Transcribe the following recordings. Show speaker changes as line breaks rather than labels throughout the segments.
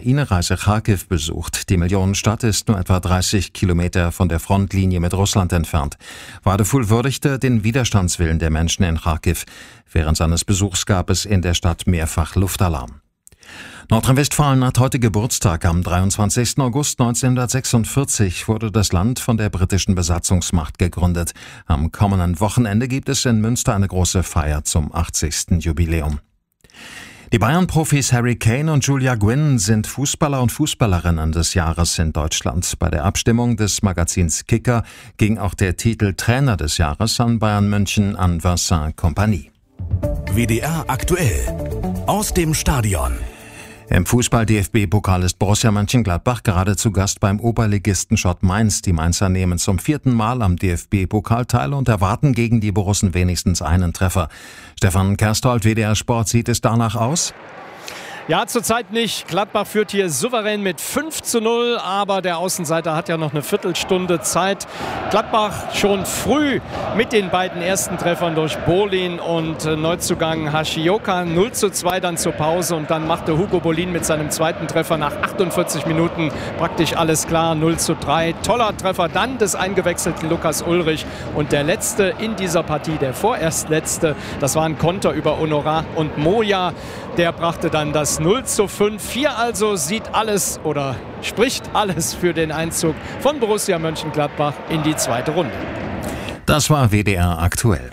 Ukraine-Reise Charkiw besucht. Die Millionenstadt ist nur etwa 30 Kilometer von der Frontlinie mit Russland entfernt. Wadefuhl würdigte den Widerstandswillen der Menschen in Charkiw. Während seines Besuchs gab es in der Stadt mehrfach Luftalarm. Nordrhein-Westfalen hat heute Geburtstag. Am 23. August 1946 wurde das Land von der britischen Besatzungsmacht gegründet. Am kommenden Wochenende gibt es in Münster eine große Feier zum 80. Jubiläum. Die Bayern-Profis Harry Kane und Julia Gwynn sind Fußballer und Fußballerinnen des Jahres in Deutschland. Bei der Abstimmung des Magazins Kicker ging auch der Titel Trainer des Jahres an Bayern München an Vincent Kompany.
WDR aktuell aus dem Stadion.
Im Fußball-DFB-Pokal ist Borussia Mönchengladbach gerade zu Gast beim Oberligisten Schott Mainz. Die Mainzer nehmen zum 4. Mal am DFB-Pokal teil und erwarten gegen die Borussen wenigstens einen Treffer. Stefan Kersthold, WDR Sport, sieht es danach aus?
Ja, zurzeit nicht. Gladbach führt hier souverän mit 5:0, aber der Außenseiter hat ja noch eine Viertelstunde Zeit. Gladbach schon früh mit den beiden ersten Treffern durch Bolin und Neuzugang Hashioka. 0:2 dann zur Pause und dann machte Hugo Bolin mit seinem zweiten Treffer nach 48 Minuten praktisch alles klar. 0:3. Toller Treffer dann des eingewechselten Lukas Ulrich und der letzte in dieser Partie, der vorerst letzte, das war ein Konter über Honorat und Moja. Der brachte dann das 0:5. Hier also sieht alles oder spricht alles für den Einzug von Borussia Mönchengladbach in die zweite Runde.
Das war WDR aktuell.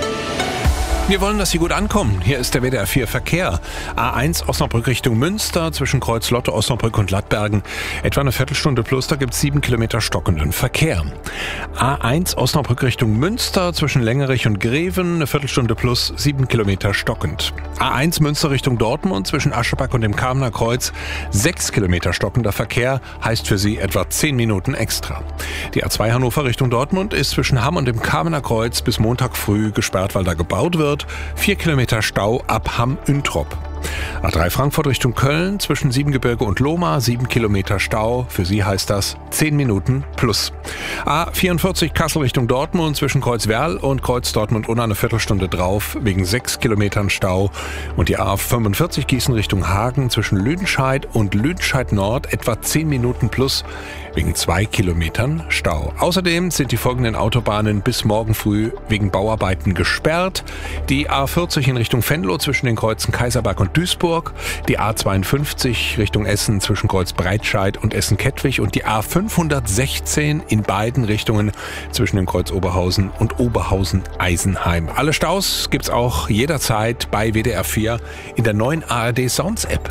Wir wollen, dass Sie gut ankommen. Hier ist der WDR 4 Verkehr. A1 Osnabrück Richtung Münster zwischen Kreuz-Lotte, Osnabrück und Lattbergen. Etwa eine Viertelstunde plus, da gibt es 7 Kilometer stockenden Verkehr. A1 Osnabrück Richtung Münster zwischen Längerich und Greven, eine Viertelstunde plus, 7 Kilometer stockend. A1 Münster Richtung Dortmund zwischen Ascheback und dem Kamener Kreuz, 6 Kilometer stockender Verkehr, heißt für Sie etwa 10 Minuten extra. Die A2 Hannover Richtung Dortmund ist zwischen Hamm und dem Kamener Kreuz bis Montag früh gesperrt, weil da gebaut wird. 4 Kilometer Stau ab Hamm-Üntrop. A3 Frankfurt Richtung Köln zwischen Siebengebirge und Lohmar, 7 Kilometer Stau. Für Sie heißt das 10 Minuten plus. A44 Kassel Richtung Dortmund zwischen Kreuzwerl und Kreuz Dortmund-Unna eine Viertelstunde drauf wegen 6 Kilometern Stau. Und die A45 Gießen Richtung Hagen zwischen Lüdenscheid und Lüdenscheid Nord etwa 10 Minuten plus wegen 2 Kilometern Stau. Außerdem sind die folgenden Autobahnen bis morgen früh wegen Bauarbeiten gesperrt. Die A40 in Richtung Venlo zwischen den Kreuzen Kaiserberg und Duisburg, die A52 Richtung Essen zwischen Kreuz Breitscheid und Essen-Kettwig und die A516 in beiden Richtungen zwischen dem Kreuz Oberhausen und Oberhausen-Eisenheim. Alle Staus gibt's auch jederzeit bei WDR 4 in der neuen ARD Sounds App.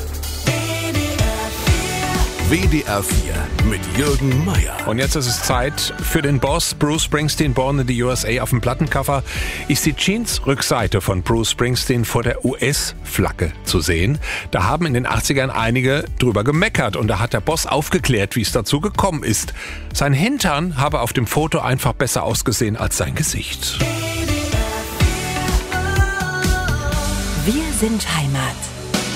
WDR 4 mit Jürgen Meier.
Und jetzt ist es Zeit für den Boss. Bruce Springsteen, Born in the USA. Auf dem Plattencover ist die Jeans-Rückseite von Bruce Springsteen vor der US-Flagge zu sehen. Da haben in den 80ern einige drüber gemeckert und da hat der Boss aufgeklärt, wie es dazu gekommen ist. Sein Hintern habe auf dem Foto einfach besser ausgesehen als sein Gesicht.
Wir sind Heimat.